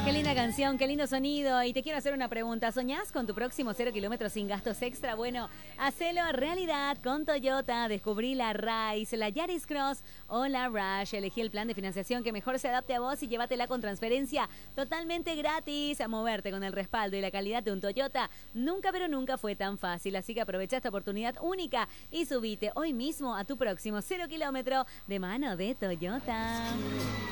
Qué linda canción, qué lindo sonido. Y te quiero hacer una pregunta. ¿Soñás con tu próximo 0 kilómetros sin gastos extra? Bueno, hacelo realidad con Toyota. Descubrí la Rise, la Yaris Cross o la Rush. Elegí el plan de financiación que mejor se adapte a vos y llévatela con transferencia totalmente gratis. A moverte con el respaldo y la calidad de un Toyota nunca, pero nunca fue tan fácil. Así que aprovecha esta oportunidad única y subite hoy mismo a tu próximo 0 kilómetro de mano de Toyota.